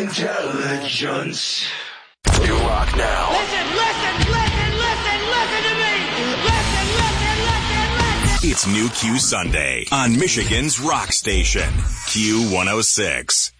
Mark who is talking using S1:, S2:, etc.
S1: intelligence.
S2: You rock now.
S3: Listen to me. Listen.
S4: It's New Q Sunday on Michigan's Rock Station, Q106.